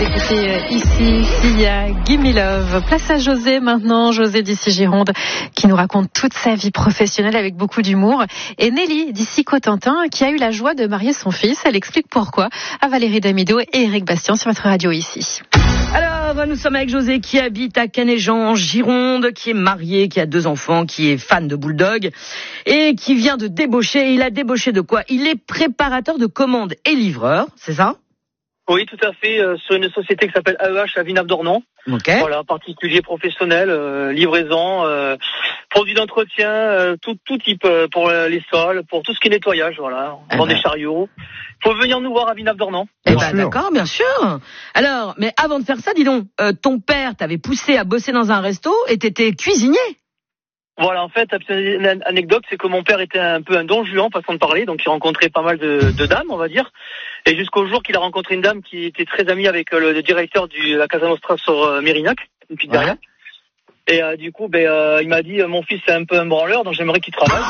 écouter ici, Sia, Gimme Love. Place à José maintenant, José d'ici Gironde, qui nous raconte toute sa vie professionnelle avec beaucoup d'humour. Et Nelly d'ici Cotentin, qui a eu la joie de marier son fils. Elle explique pourquoi à Valérie Damido et Éric Bastien sur votre radio ici. Alors, nous sommes avec José qui habite à Canéjan, en Gironde, qui est marié, qui a 2 enfants, qui est fan de Bulldog et qui vient de débaucher. Il a débauché de quoi? Il est préparateur de commandes et livreur, c'est ça? Oui, tout à fait, sur une société qui s'appelle AEH à Villeneuve-d'Ornon. Okay. Voilà, particulier professionnel, livraison, produits d'entretien, tout type pour les sols, pour tout ce qui est nettoyage, voilà. On vend des chariots. Faut venir nous voir à Villeneuve-d'Ornon. D'accord, bien sûr. Alors, mais avant de faire ça, dis donc, ton père t'avait poussé à bosser dans un resto et t'étais cuisinier. Voilà, en fait, une anecdote, c'est que mon père était un peu un don Juan, façon de parler, donc il rencontrait pas mal de dames, on va dire. Et jusqu'au jour qu'il a rencontré une dame qui était très amie avec le directeur de la Casa Nostra sur Mérignac, une pizzeria. Et du coup, il m'a dit, mon fils est un peu un branleur, donc j'aimerais qu'il travaille.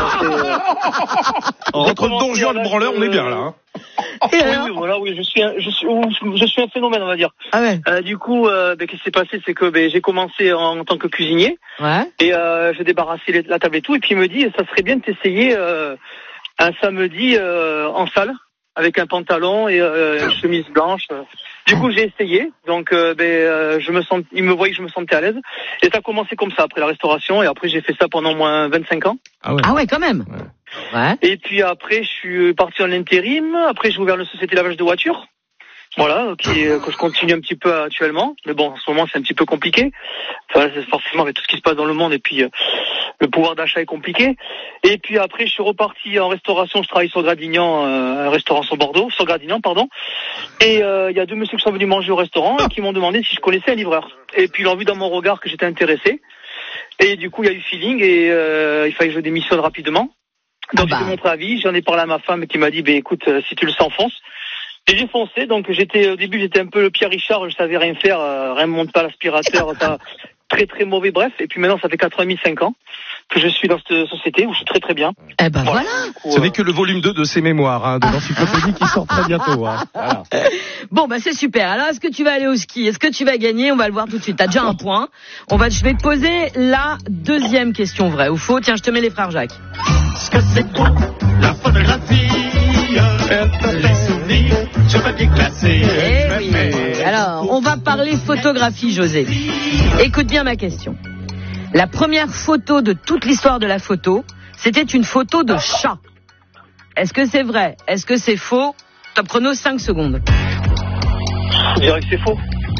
Entre le don Juan et le branleur, on est bien là. Hein. Oui, je suis un phénomène, on va dire. Ah ouais. Du coup, qu'est-ce qui s'est passé, c'est que j'ai commencé en tant que cuisinier. Ouais. Et j'ai débarrassé la table et tout, et puis il me dit, ça serait bien de t'essayer un samedi en salle avec un pantalon et une chemise blanche. Du coup, j'ai essayé. Donc, il me voyait que je me sentais à l'aise. Et ça a commencé comme ça après la restauration. Et après, j'ai fait ça pendant au moins 25 ans. Ah ouais, quand même. Ouais. Et puis après, je suis parti en intérim. Après, j'ai ouvert une société de lavage de voitures. Voilà, que je continue un petit peu actuellement. Mais bon, en ce moment, c'est un petit peu compliqué. Enfin, c'est forcément avec tout ce qui se passe dans le monde. Et puis, le pouvoir d'achat est compliqué. Et puis après, je suis reparti en restauration. Je travaille sur Gradignan, un restaurant sur Gradignan, pardon. Et il y a 2 messieurs qui sont venus manger au restaurant et qui m'ont demandé si je connaissais un livreur. Et puis, ils ont vu dans mon regard que j'étais intéressé. Et du coup, il y a eu feeling et il fallait que je démissionne rapidement. Donc, j'ai fait mon préavis. J'en ai parlé à ma femme qui m'a dit, écoute, si tu le sens, fonce. Et j'ai foncé, donc au début j'étais un peu le Pierre Richard, je savais rien faire, rien me monte pas l'aspirateur, très très mauvais, bref. Et puis maintenant ça fait 4 ans et demi, 5 ans que je suis dans cette société où je suis très très bien. Voilà. Ce n'est que le volume 2 de ses mémoires, de l'encyclopédie qui sort très bientôt. Hein. Voilà. Bon, c'est super. Alors, est-ce que tu vas aller au ski? Est-ce que tu vas gagner? On va le voir tout de suite. T'as déjà un point. Je vais te poser la 2e question, vrai ou faux. Tiens, je te mets les frères Jacques. Ce que c'est quoi la photographie? Les souvenirs, je vais bien classer. Oui. Alors, on va parler photographie, José. Écoute bien ma question. La première photo de toute l'histoire de la photo, c'était une photo de chat. Est-ce que c'est vrai? Est-ce que c'est faux? Top chrono, 5 secondes. Je dirais que c'est faux.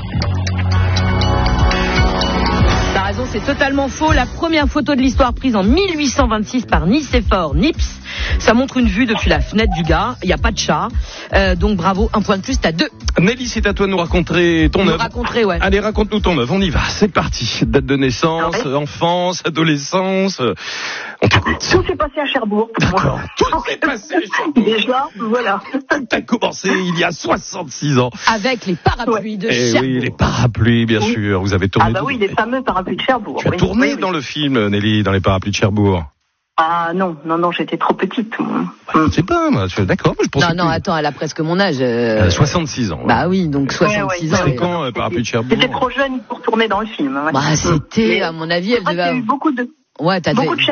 T'as raison, c'est totalement faux. La première photo de l'histoire prise en 1826 par Nicéphore Nips. Ça montre une vue depuis la fenêtre du gars. Il n'y a pas de chat. Donc bravo, 1 point de plus, t'as 2. Nelly, c'est à toi de nous raconter ton œuvre. Ouais. Allez, raconte-nous ton œuvre. On y va. C'est parti. Date de naissance, enfance, adolescence. On t'écoute. Tout s'est passé à Cherbourg. D'accord. Tout s'est passé à Cherbourg. Déjà, voilà. T'as commencé il y a 66 ans. Avec les parapluies de Cherbourg. Oui, les parapluies, bien sûr. Vous avez tourné. Les fameux parapluies de Cherbourg. Tu as tourné dans le film, Nelly, dans les parapluies de Cherbourg. Ah non, j'étais trop petite. Je sais pas, moi, d'accord, mais je pense. Non, attends, elle a presque mon âge. 66 ans. Bah oui, donc 66 ans. C'est quand, parapluie de Cherbourg? J'étais trop jeune pour tourner dans le film. C'était, à mon avis, elle devait. Il y a eu beaucoup de. Ouais, beaucoup de